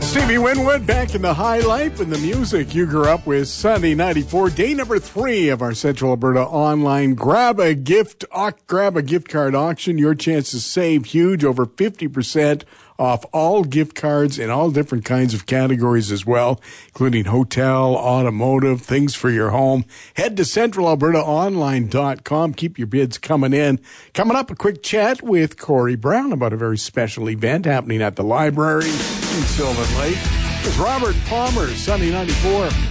Stevie Winwood back in the high life and the music you grew up with. Sunday 94, day number 3 of our Central Alberta online grab a gift card auction. Your chance to save huge, over 50% off all gift cards in all different kinds of categories as well, including hotel, automotive, things for your home. Head to centralalbertaonline.com. Keep your bids coming in. Coming up, a quick chat with Corey Brown about a very special event happening at the library in Sylvan Lake. It's Robert Palmer, Sunday 94.